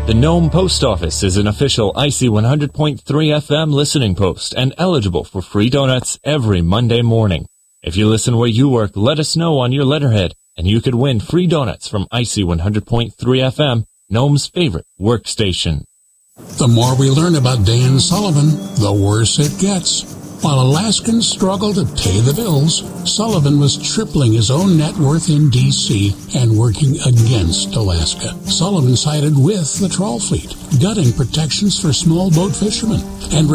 The Nome Post Office is an official IC 100.3 FM listening post and eligible for free donuts every Monday morning. If you listen where you work, let us know on your letterhead, and you could win free donuts from IC 100.3 FM, Nome's favorite workstation. The more we learn about Dan Sullivan, the worse it gets. While Alaskans struggle to pay the bills, Sullivan was tripling his own net worth in D.C. and working against Alaska. Sullivan sided with the trawl fleet, gutting protections for small boat fishermen, and